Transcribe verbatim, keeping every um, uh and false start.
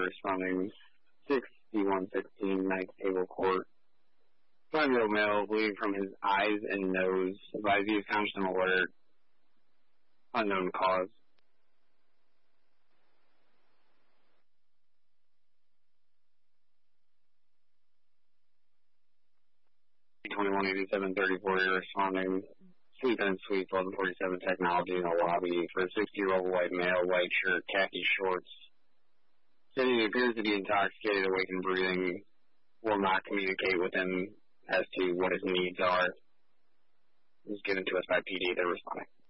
responding sixty-one sixteen, Ninth Table Court. Five-year-old male bleeding from his eyes and nose. Advise use constant alert. Unknown cause. twenty-one eighty-seven thirty-four, you're responding. Sleep in Suite, eleven forty-seven Technology in the lobby for a sixty-year-old white male, white shirt, khaki shorts. Saying he appears to be intoxicated, awake and breathing. Will not communicate with him as to what his needs are. It was given to us by P D. They're responding.